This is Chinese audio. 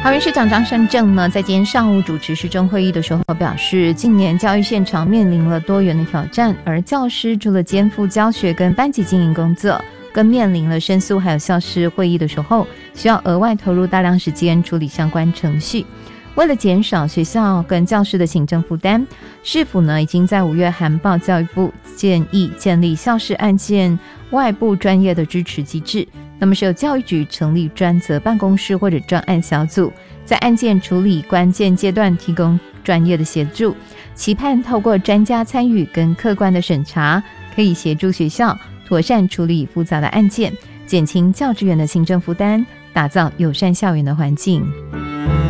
桃园市长张善政呢，在今天上午主持市政会议的时候表示，近年教育现场面临了多元的挑战，而教师除了肩负教学跟班级经营工作，更面临了申诉还有校事会议的时候，需要额外投入大量时间处理相关程序。为了减少学校跟教师的行政负担，市府呢已经在5月函报教育部，建议建立校事案件外部专业的支持机制。那么是由教育局成立专责办公室或者专案小组，在案件处理关键阶段提供专业的协助，期盼透过专家参与跟客观的审查，可以协助学校妥善处理复杂的案件，减轻教职员的行政负担，打造友善校园的环境。